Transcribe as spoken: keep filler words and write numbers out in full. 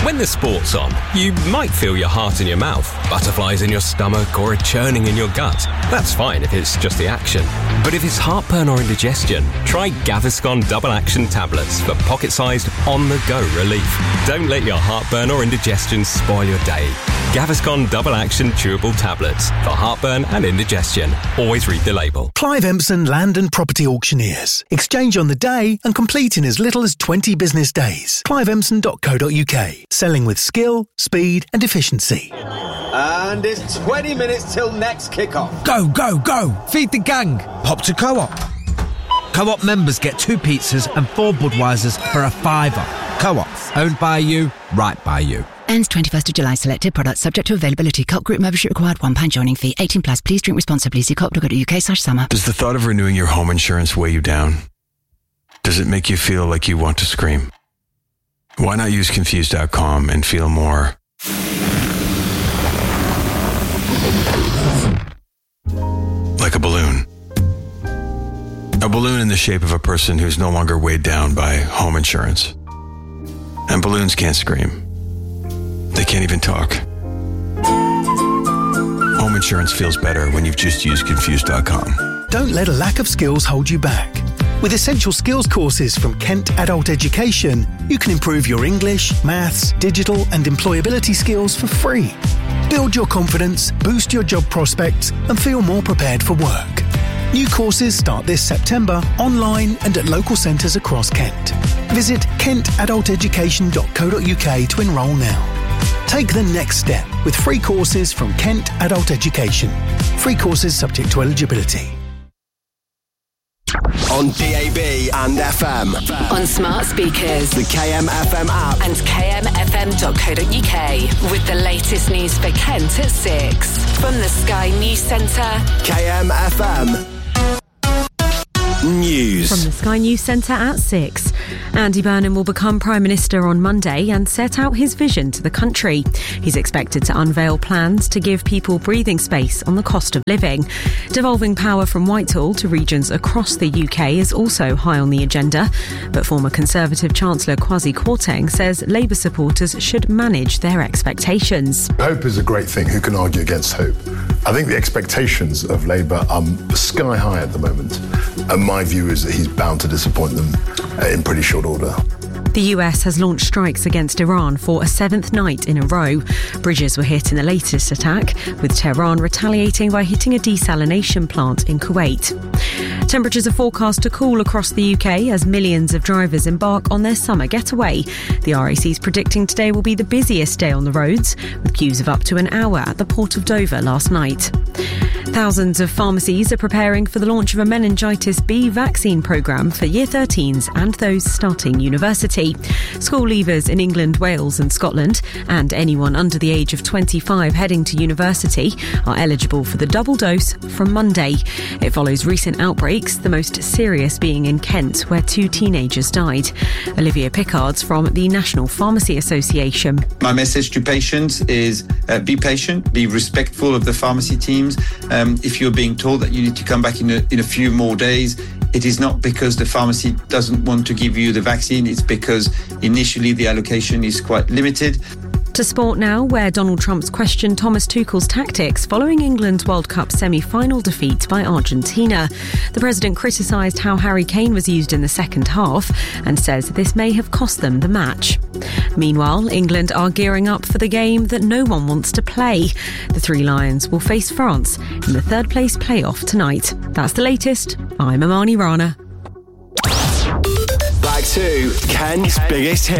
When the sport's on, you might feel your heart in your mouth, butterflies in your stomach, or a churning in your gut. That's fine if it's just the action. But if it's heartburn or indigestion, try Gaviscon Double Action Tablets for pocket-sized, on-the-go relief. Don't let your heartburn or indigestion spoil your day. Gaviscon Double Action Chewable Tablets for heartburn and indigestion. Always read the label. Clive Empson Land and Property Auctioneers. Exchange on the day and complete in as little as twenty business days. clive empson dot co dot uk. Selling with skill, speed and efficiency. And it's twenty minutes till next kick-off. Go, go, go! Feed the gang! Pop to Co-op. Co-op members get two pizzas and four Budweisers for a fiver. Co-op. Owned by you, right by you. Ends twenty-first of July. Selected products subject to availability. Co-op Group membership required. one pound joining fee. eighteen plus. Please drink responsibly. See co op dot co dot uk slash summer. Does the thought of renewing your home insurance weigh you down? Does it make you feel like you want to scream? Why not use Confused dot com and feel more like a balloon? A balloon in the shape of a person who's no longer weighed down by home insurance. And balloons can't scream. They can't even talk. Home insurance feels better when you've just used Confused dot com. Don't let a lack of skills hold you back. With essential skills courses from Kent Adult Education, you can improve your English, maths, digital and employability skills for free. Build your confidence, boost your job prospects and feel more prepared for work. New courses start this September online and at local centres across Kent. Visit kent adult education dot co dot uk to enrol now. Take the next step with free courses from Kent Adult Education. Free courses subject to eligibility. On D A B and F M. On smart speakers. The K M F M app. And k m f m dot co dot uk. With the latest news for Kent at six. From the Sky News Centre. K M F M. News. From the Sky News Centre at six. Andy Burnham will become Prime Minister on Monday and set out his vision to the country. He's expected to unveil plans to give people breathing space on the cost of living. Devolving power from Whitehall to regions across the U K is also high on the agenda, but former Conservative Chancellor Kwasi Kwarteng says Labour supporters should manage their expectations. Hope is a great thing. Who can argue against hope? I think the expectations of Labour are sky high at the moment, and my view is that he's bound to disappoint them in pretty short order. The U S has launched strikes against Iran for a seventh night in a row. Bridges were hit in the latest attack, with Tehran retaliating by hitting a desalination plant in Kuwait. Temperatures are forecast to cool across the U K as millions of drivers embark on their summer getaway. The R A C is predicting today will be the busiest day on the roads, with queues of up to an hour at the Port of Dover last night. Thousands of pharmacies are preparing for the launch of a meningitis B vaccine programme for year thirteens and those starting university. School leavers in England, Wales and Scotland, and anyone under the age of twenty-five heading to university, are eligible for the double dose from Monday. It follows recent outbreaks, the most serious being in Kent, where two teenagers died. Olivia Pickard's from the National Pharmacy Association. My message to patients is uh, be patient, be respectful of the pharmacy teams. Um, if you're being told that you need to come back in a, in a few more days, it is not because the pharmacy doesn't want to give you the vaccine, it's because initially the allocation is quite limited. To sport now, where Donald Trump's questioned Thomas Tuchel's tactics following England's World Cup semi-final defeat by Argentina. The president criticised how Harry Kane was used in the second half and says this may have cost them the match. Meanwhile, England are gearing up for the game that no one wants to play. The Three Lions will face France in the third place playoff tonight. That's the latest. I'm Amani Rana. Back to Kent's biggest hit.